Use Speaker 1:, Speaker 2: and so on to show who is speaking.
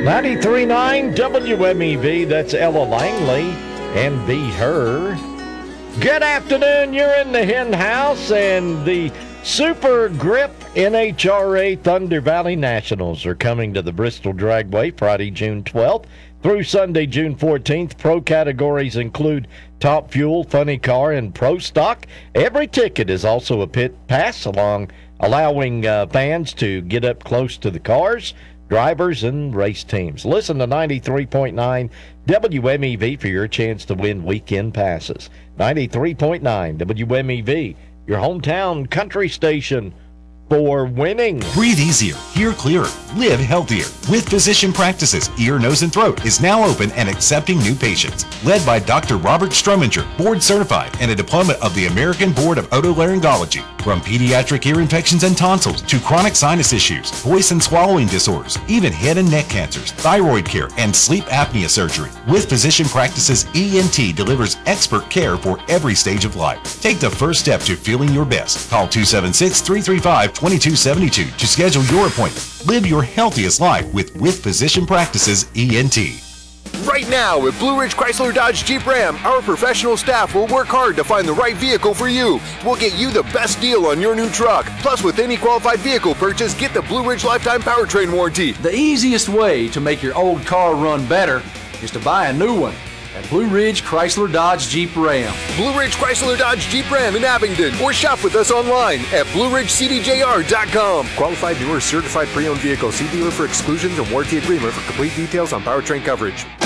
Speaker 1: 93.9 WMEV, that's Ella Langley and Be Her. Good afternoon, you're in the Hen House, and the Super Grip NHRA Thunder Valley Nationals are coming to the Bristol Dragway Friday, June 12th through Sunday, June 14th. Pro categories include Top Fuel, Funny Car, and Pro Stock. Every ticket is also a pit pass, allowing fans to get up close to the cars, drivers, and race teams. Listen to 93.9 WMEV for your chance to win weekend passes. 93.9 WMEV, your hometown country station for winning.
Speaker 2: Breathe easier, hear clearer, live healthier. With Physician Practices, Ear, Nose, and Throat is now open and accepting new patients. Led by Dr. Robert Strominger, board certified and a diploma of the American Board of Otolaryngology. From pediatric ear infections and tonsils to chronic sinus issues, voice and swallowing disorders, even head and neck cancers, thyroid care, and sleep apnea surgery. With Physician Practices, ENT delivers expert care for every stage of life. Take the first step to feeling your best. Call 276-335-2272 to schedule your appointment. Live your healthiest life with Physician Practices ENT.
Speaker 3: Right now at Blue Ridge Chrysler Dodge Jeep Ram, our professional staff will work hard to find the right vehicle for you. We'll get you the best deal on your new truck. Plus, with any qualified vehicle purchase, get the Blue Ridge Lifetime Powertrain Warranty.
Speaker 4: The easiest way to make your old car run better is to buy a new one at Blue Ridge Chrysler Dodge Jeep Ram.
Speaker 3: Blue Ridge Chrysler Dodge Jeep Ram in Abingdon, or shop with us online at BlueRidgeCDJR.com. Qualified, newer, certified pre-owned vehicle. See dealer for exclusions and warranty agreement for complete details on powertrain coverage.